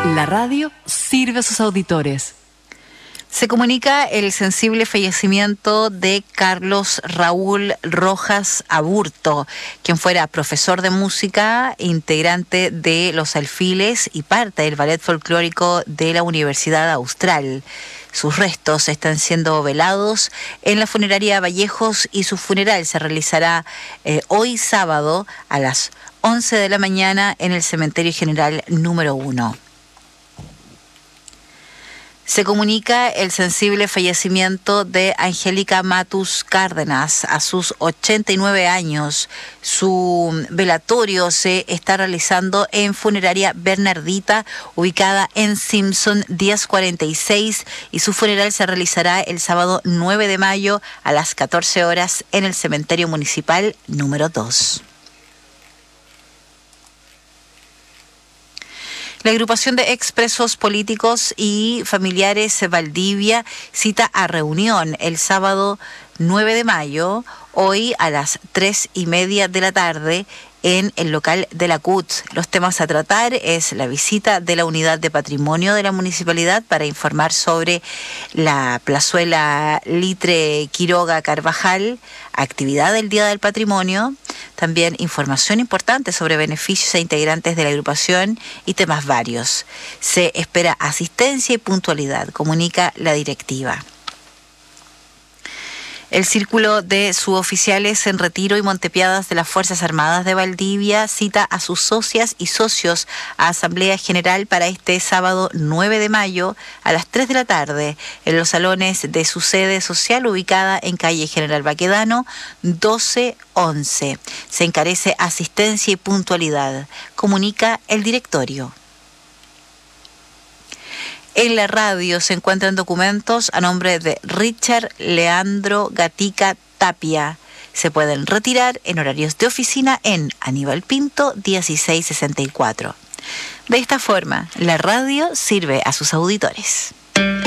La radio sirve a sus auditores. Se comunica el sensible fallecimiento de Carlos Raúl Rojas Aburto, quien fuera profesor de música, integrante de Los Alfiles y parte del ballet folclórico de la Universidad Austral. Sus restos están siendo velados en la funeraria Vallejos y su funeral se realizará hoy sábado a las 11 de la mañana en el Cementerio General número 1. Se comunica el sensible fallecimiento de Angélica Matus Cárdenas a sus 89 años. Su velatorio se está realizando en Funeraria Bernardita, ubicada en Simpson 1046, y su funeral se realizará el sábado 9 de mayo a las 14 horas en el Cementerio Municipal número 2. La agrupación de expresos políticos y familiares Valdivia cita a reunión el sábado 9 de mayo, hoy a las 3:30 de la tarde, en el local de la CUT. Los temas a tratar es la visita de la Unidad de Patrimonio de la Municipalidad para informar sobre la plazuela Litre Quiroga Carvajal, actividad del Día del Patrimonio, también información importante sobre beneficios a integrantes de la agrupación y temas varios. Se espera asistencia y puntualidad, comunica la directiva. El Círculo de Suboficiales en Retiro y Montepiadas de las Fuerzas Armadas de Valdivia cita a sus socias y socios a Asamblea General para este sábado 9 de mayo a las 3 de la tarde en los salones de su sede social ubicada en calle General Baquedano 1211. Se encarece asistencia y puntualidad, comunica el directorio. En la radio se encuentran documentos a nombre de Richard Leandro Gatica Tapia. Se pueden retirar en horarios de oficina en Aníbal Pinto 1664. De esta forma, la radio sirve a sus auditores.